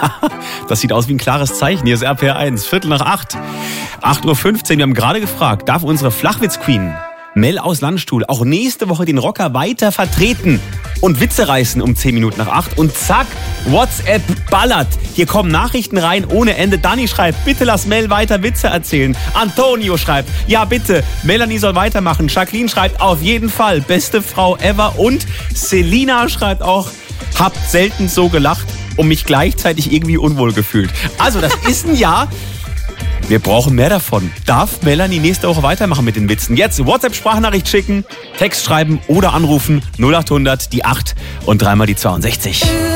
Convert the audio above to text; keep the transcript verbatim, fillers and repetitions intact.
Das sieht aus wie ein klares Zeichen. Hier ist R P R eins, Viertel nach acht. acht Uhr fünfzehn. Wir haben gerade gefragt, darf unsere Flachwitz-Queen Mel aus Landstuhl auch nächste Woche den Rocker weiter vertreten und Witze reißen um zehn Minuten nach acht? Und zack, WhatsApp ballert. Hier kommen Nachrichten rein ohne Ende. Dani schreibt, bitte lass Mel weiter Witze erzählen. Antonio schreibt, ja bitte, Melanie soll weitermachen. Jacqueline schreibt, auf jeden Fall, beste Frau ever. Und Selina schreibt auch, hab selten so gelacht und mich gleichzeitig irgendwie unwohl gefühlt. Also das ist ein Ja. Wir brauchen mehr davon. Darf Melanie nächste Woche weitermachen mit den Witzen? Jetzt WhatsApp-Sprachnachricht schicken, Text schreiben oder anrufen null acht hundert, die acht und dreimal die zweiundsechzig.